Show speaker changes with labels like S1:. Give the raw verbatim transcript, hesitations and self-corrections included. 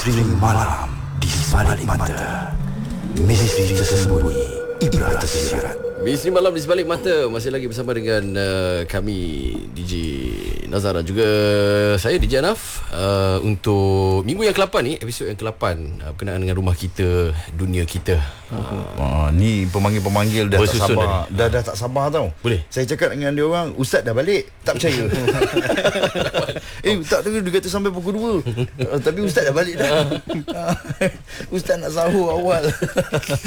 S1: Misteri malam di sebalik mata. Misteri tersembunyi, ibrah tersirat.
S2: Misteri malam di sebalik mata. Masih lagi bersama dengan uh, kami D J Nazar dan juga saya D J Anaf uh, untuk minggu yang ke lapan ni, episod yang ke lapan uh, berkenaan dengan rumah kita, dunia kita.
S3: Uh, uh, ni pemanggil-pemanggil dah tak sabar. Dah dah tak sabar tau.
S2: Boleh.
S3: Saya cakap dengan dia orang, "Ustaz dah balik." Tak percaya. Eh, tak tahu dia kata sampai pukul dua. Uh, tapi ustaz dah balik dah. Ustaz nak sahur awal.